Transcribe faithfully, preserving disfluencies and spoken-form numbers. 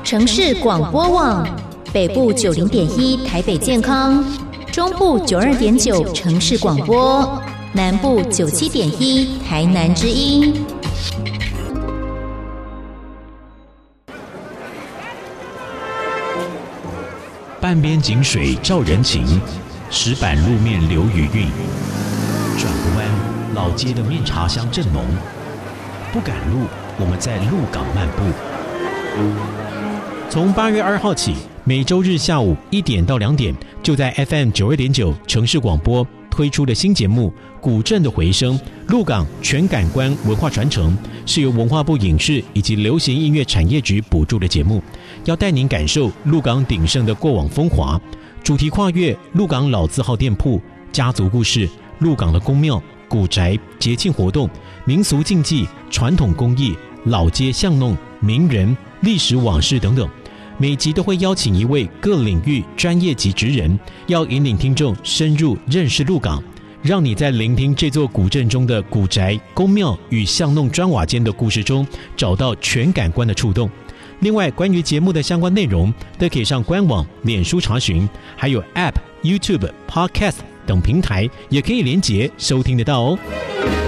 城市广播网，北部九零点一台北健康，中部九二点九城市广播，南部九七点一台南之音。 半边井水照人情，石板路面留余韵。转个弯，老街的面茶香正浓。不赶路，我们在鹿港漫步。从八月二号起，每周日下午一点到两点，就在 F M 九二点九城市广播推出的新节目《古镇的回声》，鹿港全感官文化传承，是由文化部影视以及流行音乐产业局补助的节目，要带您感受鹿港鼎盛的过往风华。主题跨越鹿港老字号店铺、家族故事、鹿港的宫庙、古宅、节庆活动、民俗禁忌、传统工艺、老街巷弄、名人、历史往事等等。每集都会邀请一位各领域专业级职人，要引领听众深入认识鹿港，让你在聆听这座古镇中的古宅、宫庙与巷弄砖瓦间的故事中，找到全感官的触动。另外，关于节目的相关内容，都可以上官网、脸书查询，还有 App、YouTube、Podcast 等平台，也可以连结收听得到哦。